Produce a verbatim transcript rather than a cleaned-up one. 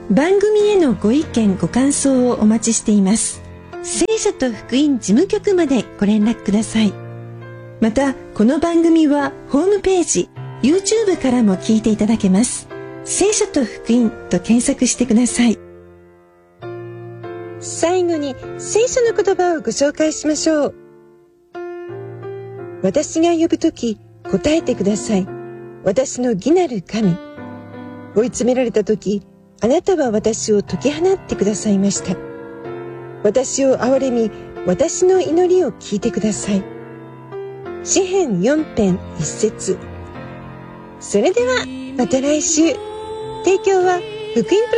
番組へのご意見ご感想をお待ちしています。聖書と福音事務局までご連絡ください。またこの番組はホームページ YouTube からも聞いていただけます。聖書と福音と検索してください。最後に聖書の言葉をご紹介しましょう。私が呼ぶとき答えてください。私の義なる神。追い詰められたとき、あなたは私を解き放ってくださいました。私を憐れみ、私の祈りを聞いてください。詩編よん編一節。それではまた来週。提供は福音プロ